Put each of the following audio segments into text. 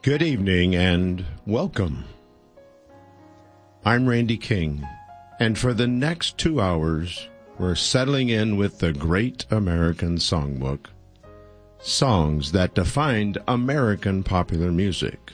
Good evening and welcome. I'm Randy King, and for the next 2 hours, we're settling in with the Great American Songbook, songs that defined American popular music.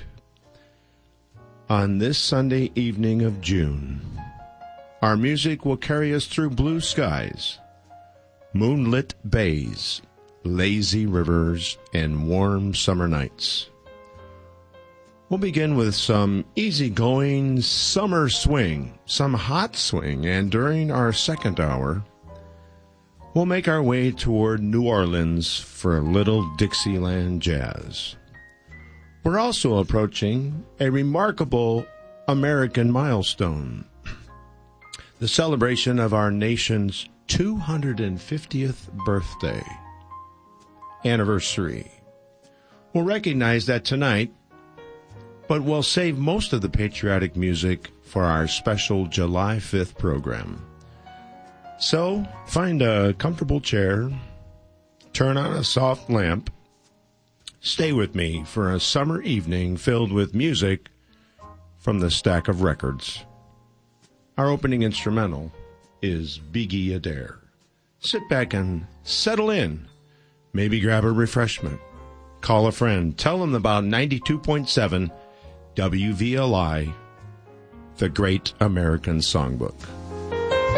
On this Sunday evening of June, our music will carry us through blue skies, moonlit bays, lazy rivers, and warm summer nights. We'll begin with some easygoing summer swing, some hot swing, and during our second hour, we'll make our way toward New Orleans for a little Dixieland jazz. We're also approaching a remarkable American milestone, the celebration of our nation's 250th birthday anniversary. We'll recognize that tonight, but we'll save most of the patriotic music for our special July 5th program. So, find a comfortable chair, turn on a soft lamp, stay with me for a summer evening filled with music from the stack of records. Our opening instrumental is Biggie Adair. Sit back and settle in. Maybe grab a refreshment. Call a friend. Tell them about 92.7 WVLI, the Great American Songbook.